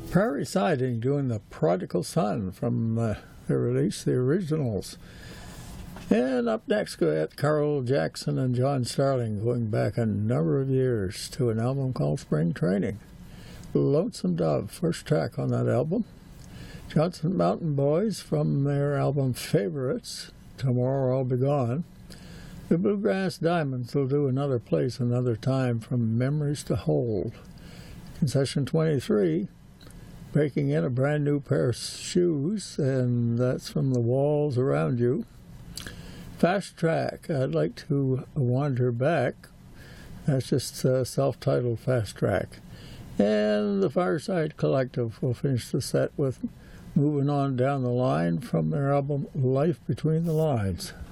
Prairie Siding doing The Prodigal Son from their release, The Originals. And up next, we got Carl Jackson and John Starling going back a number of years to an album called Spring Training. Lonesome Dove, first track on that album. Johnson Mountain Boys from their album Favorites, Tomorrow I'll Be Gone. The Bluegrass Diamonds will do Another Place, Another Time from Memories to Hold. Concession 23, breaking in a brand new pair of shoes, and that's from The Walls Around You. Fast Track, I'd Like to Wander Back. That's just self-titled Fast Track. And the Fireside Collective will finish the set with Moving On Down the Line from their album Life Between the Lines.